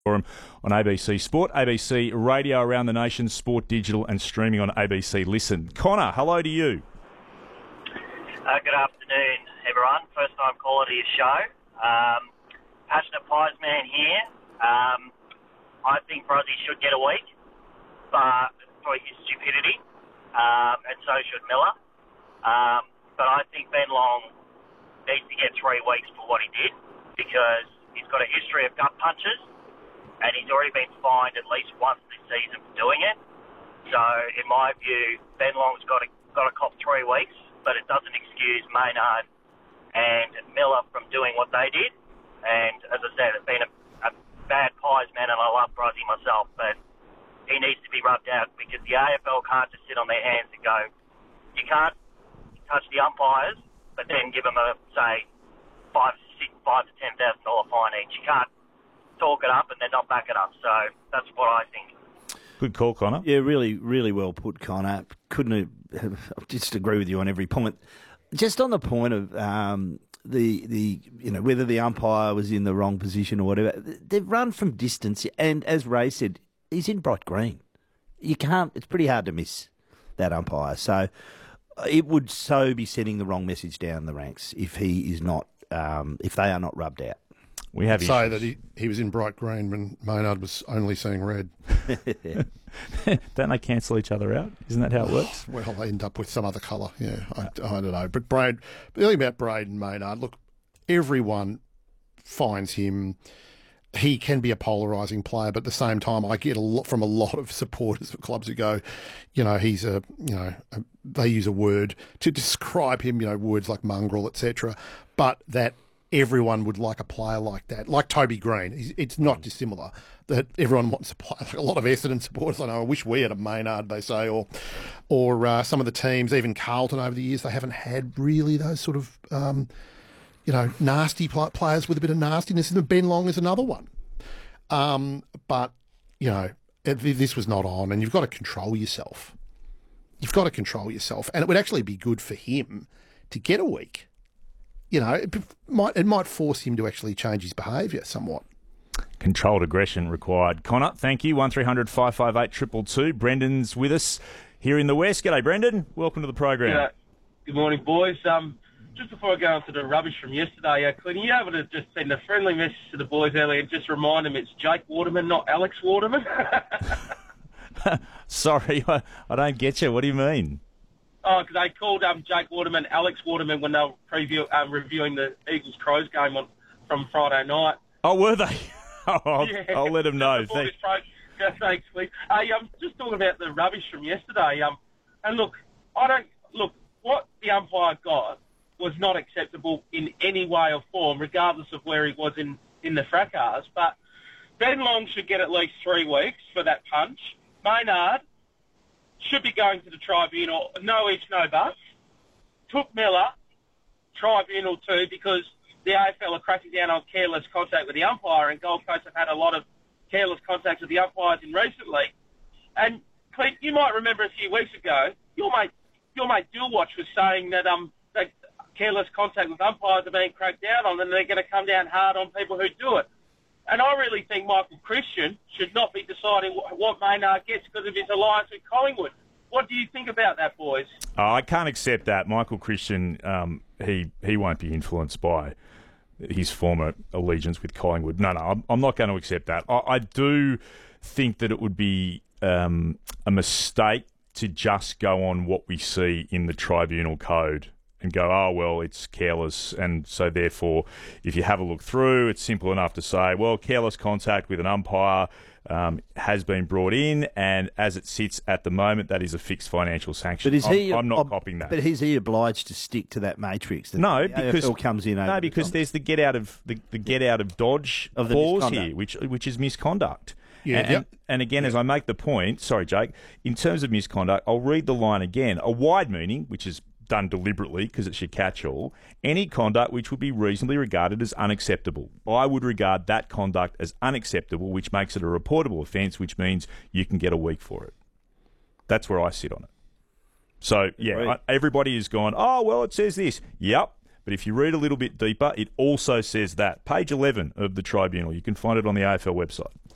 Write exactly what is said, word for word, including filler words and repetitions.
Forum on A B C Sport, A B C Radio around the nation, Sport Digital and streaming on A B C Listen. Connor, hello to you. Uh, good afternoon, everyone. First time caller to your show. Um, passionate Pies man here. Um, I think Brozzy should get a week but for his stupidity, um, and so should Miller. Um, but I think Ben Long needs to get three weeks for what he did because he's got a history of gut punches. And he's already been fined at least once this season for doing it. So, in my view, Ben Long's got to got to cop three weeks, but it doesn't excuse Maynard and Miller from doing what they did. And as I said, it's been a, a bad Pies man, and I love Brozzy myself, but he needs to be rubbed out because the A F L can't just sit on their hands and go, you can't touch the umpires, but then give them a say five, six, five to ten thousand dollar fine each. You can't talk it up and then not back it up. So that's what I think. Good call, Connor. Yeah, really, really well put, Connor. Couldn't have, just agree with you on every point. Just on the point of um, the the you know whether the umpire was in the wrong position or whatever, they've run from distance, and as Ray said, he's in bright green. You can't. It's pretty hard to miss that umpire. So it would so be sending the wrong message down the ranks if he is not um, if they are not rubbed out. We have say issues. that he, he was in bright green when Maynard was only seeing red. Don't they cancel each other out? Isn't that how it works? Well, they end up with some other colour. Yeah, I, I don't know. But Braid, the thing about Braden Maynard, look, everyone finds him. He can be a polarising player, but at the same time, I get a lot from a lot of supporters of clubs who go, you know, he's a, you know, a, they use a word to describe him, you know, words like mongrel, et cetera. But that. Everyone would like a player like that, like Toby Green. It's not dissimilar that everyone wants a player. Like a lot of Essendon supporters, I know, I wish we had a Maynard, they say, or or uh, some of the teams, even Carlton over the years, they haven't had really those sort of, um, you know, nasty players with a bit of nastiness. And Ben Long is another one. Um, but, you know, this was not on, and you've got to control yourself. You've got to control yourself. And it would actually be good for him to get a week. You know, it might it might force him to actually change his behaviour somewhat. Controlled aggression required. Connor, thank you. one three hundred five five eight two two two. Brendan's with us here in the West. G'day, Brendan. Welcome to the program. Yeah. Good morning, boys. Um, just before I go on to the rubbish from yesterday, uh, Clint, are you able to just send a friendly message to the boys earlier and just remind them it's Jake Waterman, not Alex Waterman? Sorry, I, I don't get you. What do you mean? Oh, because they called um, Jake Waterman Alex Waterman when they were preview, um, reviewing the Eagles-Crows game on from Friday night. Oh, were they? oh, I'll, yeah. I'll let them know. Thanks. Yeah, thanks, Lee. Uh, yeah, I'm just talking about the rubbish from yesterday. Um, and look, I don't look what the umpire got was not acceptable in any way or form, regardless of where he was in, in the fracas. But Ben Long should get at least three weeks for that punch. Maynard should be going to the tribunal, no ifs, no buts. Took Miller, tribunal too, because the A F L are cracking down on careless contact with the umpire, and Gold Coast have had a lot of careless contacts with the umpires in recently. And, Clint, you might remember a few weeks ago, your mate, your mate Dillwatch was saying that um that careless contact with umpires are being cracked down on, and they're going to come down hard on people who do it. And I really think Michael Christian should not be deciding what Maynard gets because of his alliance with Collingwood. What do you think about that, boys? Oh, I can't accept that. Michael Christian, um, he he won't be influenced by his former allegiance with Collingwood. No, no, I'm, I'm not going to accept that. I, I do think that it would be um, a mistake to just go on what we see in the tribunal code and go, oh, well, it's careless, and so therefore, if you have a look through, it's simple enough to say, well, careless contact with an umpire um, has been brought in, and as it sits at the moment, that is a fixed financial sanction. But is he? I'm, I'm not ob- copying that. But is he obliged to stick to that matrix? That no, the because A F L comes in. No, because the there's the get out of the, the get out of dodge of the clause misconduct. here, which which is misconduct. Yeah, and, yep. and, and again, as I make the point, sorry, Jake, in terms of misconduct, I'll read the line again. A wide meaning, which is done deliberately because it's your catch-all, any conduct which would be reasonably regarded as unacceptable. I would regard that conduct as unacceptable, which makes it a reportable offence, which means you can get a week for it. That's where I sit on it. So, yeah, Agreed. I, everybody has gone, oh, well, it says this. Yep. But if you read a little bit deeper, it also says that. Page eleven of the Tribunal. You can find it on the A F L website.